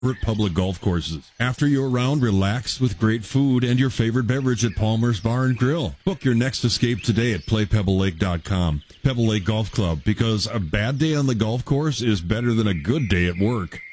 favorite public golf courses. After your round, relax with great food and your favorite beverage at Palmer's Bar and Grill. Book your next escape today at playpebblelake.com. Pebble Lake Golf Club, because a bad day on the golf course is better than a good day at work.